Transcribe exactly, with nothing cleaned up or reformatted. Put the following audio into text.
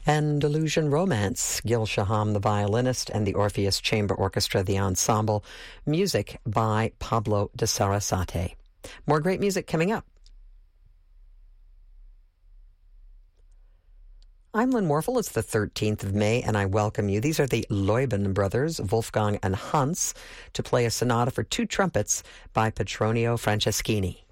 Andalusian Romance, Gil Shaham, the violinist, and the Orpheus Chamber Orchestra, the ensemble. Music by Pablo de Sarasate. More great music coming up. I'm Lynn Morphle. It's the thirteenth of May, and I welcome you. These are the Leuben brothers, Wolfgang and Hans, to play a sonata for two trumpets by Petronio Franceschini.